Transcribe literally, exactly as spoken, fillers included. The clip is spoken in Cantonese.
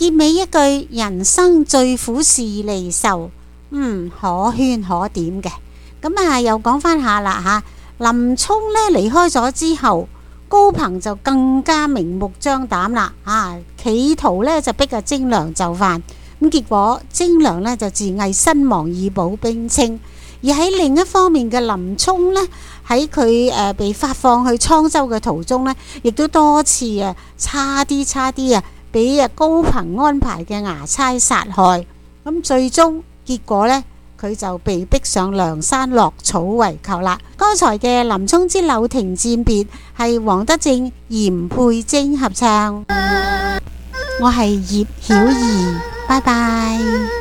結尾一句人生最苦是離愁，嗯，可圈可點嘅。咁啊，又講翻下啦吓。林沖呢離開咗之後，高鵬就更加明目張膽啦，啊，企圖呢就逼阿徵良就範。咁結果徵良呢就自縊身亡以保兵清。而喺另一方面嘅林沖呢，喺佢誒被發放去滄州嘅途中呢，亦都多次啊差啲差啲啊俾啊高鵬安排嘅衙差殺害。咁最終結果呢，佢就被逼上梁山落草為寇啦。剛才嘅林沖之柳亭餞別係黃德正、嚴佩貞合唱，我係葉曉怡，拜拜。